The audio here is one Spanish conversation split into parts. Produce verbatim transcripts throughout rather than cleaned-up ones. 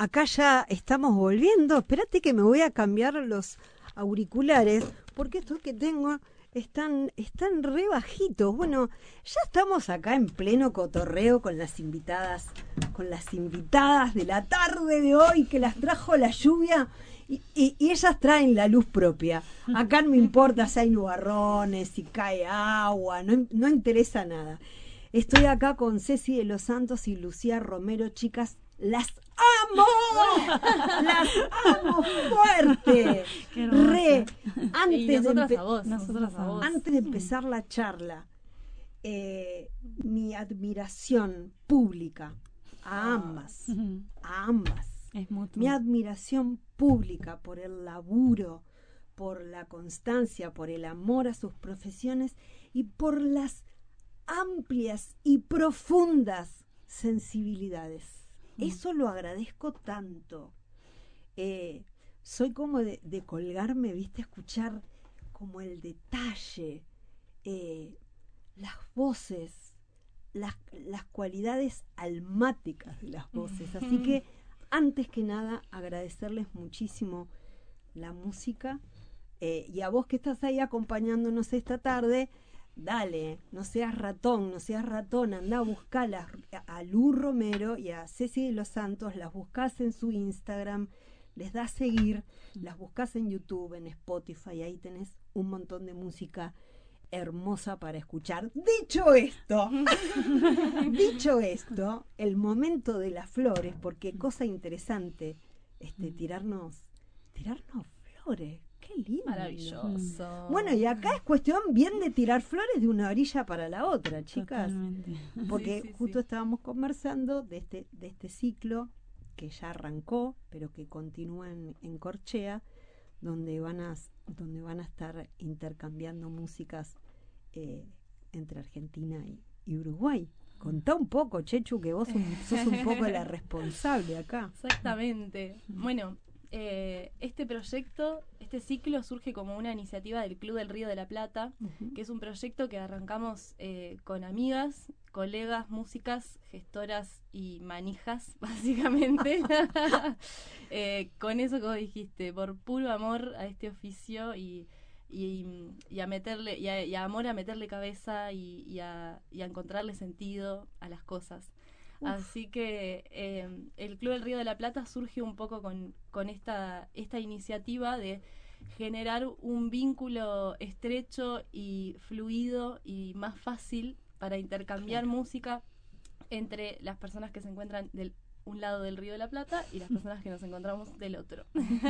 acá ya estamos volviendo. Espérate que me voy a cambiar los auriculares, porque estos que tengo están, están re bajitos. Bueno, ya estamos acá en pleno cotorreo con las invitadas, con las invitadas de la tarde de hoy, que las trajo la lluvia. Y, y, y ellas traen la luz propia. Acá no me importa si hay nubarrones, si cae agua, no, no interesa nada. Estoy acá con Ceci de los Santos y Lucía Romero, chicas. ¡Las amo! ¡Las amo fuerte! Re. Antes, y de, nosotras empe- a vos, nosotras a vos. antes de empezar la charla, eh, mi admiración pública a ambas, a ambas. Es mutuo. Mi admiración pública por el laburo, por la constancia, por el amor a sus profesiones y por las amplias y profundas sensibilidades. Mm. Eso lo agradezco tanto. Eh, soy como de, de colgarme, viste, escuchar como el detalle, eh, las voces, las, las cualidades almáticas de las voces. Así que antes que nada, agradecerles muchísimo la música eh, y a vos que estás ahí acompañándonos esta tarde, dale, no seas ratón, no seas ratón, anda a buscarlas a Lu Romero y a Ceci de los Santos, las buscás en su Instagram, les das seguir, las buscás en YouTube, en Spotify, ahí tenés un montón de música hermosa para escuchar. Dicho esto, dicho esto, el momento de las flores, porque cosa interesante, este, tirarnos, tirarnos flores, qué lindo. Maravilloso. Bueno, y acá es cuestión bien de tirar flores de una orilla para la otra, chicas. Totalmente. Porque Sí, sí, justo sí. estábamos conversando de este, de este ciclo que ya arrancó, pero que continúa en, en Corchea, donde van a, donde van a estar intercambiando músicas eh, entre Argentina y, y Uruguay. Contá un poco, Chechu, que vos un, sos un poco la responsable acá. Exactamente. Bueno, eh, este proyecto, este ciclo surge como una iniciativa del Club del Río de la Plata, Uh-huh. que es un proyecto que arrancamos eh, con amigas, colegas, músicas, gestoras y manijas, básicamente. eh, con eso que vos dijiste, por puro amor a este oficio y, y, y a meterle, y a, y a amor a meterle cabeza y, y, a, y a encontrarle sentido a las cosas. Uf. Así que eh, el Club del Río de la Plata surge un poco con, con esta, esta iniciativa de generar un vínculo estrecho y fluido y más fácil para intercambiar claro. música entre las personas que se encuentran del un lado del Río de la Plata y las personas que nos encontramos del otro.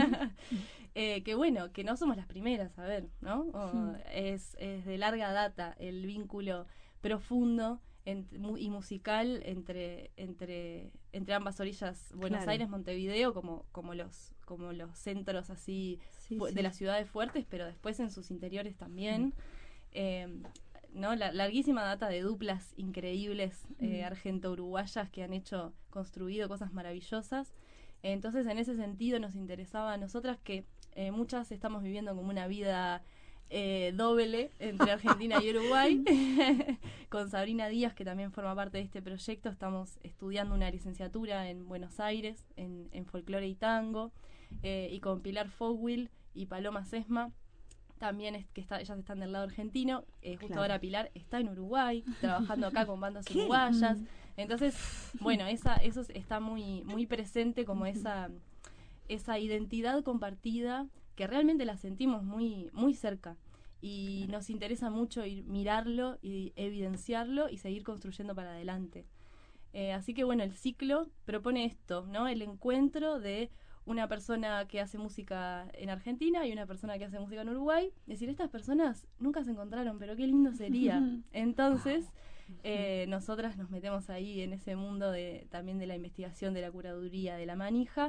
eh, que bueno, que no somos las primeras, a ver, ¿no? O es, es de larga data el vínculo profundo en, mu, y musical entre, entre, entre ambas orillas, Buenos claro. Aires, Montevideo, como, como los como los centros así sí, fu- sí. de las ciudades fuertes, pero después en sus interiores también. Mm. Eh, ¿no? La larguísima data de duplas increíbles eh, mm. argento-uruguayas que han hecho, construido cosas maravillosas. Entonces, en ese sentido nos interesaba a nosotras que eh, muchas estamos viviendo como una vida eh, doble entre Argentina y Uruguay. Con Sabrina Díaz, que también forma parte de este proyecto, estamos estudiando una licenciatura en Buenos Aires, en, en folclore y tango, eh, y con Pilar Fogwill y Paloma Sesma, también es que está, ellas están del lado argentino, eh, justo claro. ahora Pilar está en Uruguay, trabajando acá con bandas uruguayas. Entonces, bueno, esa, eso está muy, muy presente como esa, esa identidad compartida que realmente la sentimos muy, muy cerca. Y nos interesa mucho ir, mirarlo y evidenciarlo y seguir construyendo para adelante. Eh, así que bueno, el ciclo propone esto, ¿no? El encuentro de una persona que hace música en Argentina y una persona que hace música en Uruguay. Es decir, estas personas nunca se encontraron, pero qué lindo sería. Entonces, eh, nosotras nos metemos ahí en ese mundo de también de la investigación, de la curaduría, de la manija,